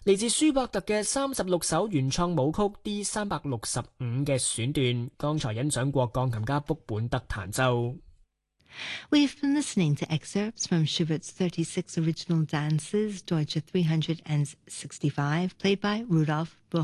嚟自舒伯特嘅36首原創舞曲 D365嘅選段，剛才欣賞過鋼琴家卜本德彈奏。 We've been listening to excerpts from Schubert's 36 original dances, Deutsche 365, played by Rudolf Buch.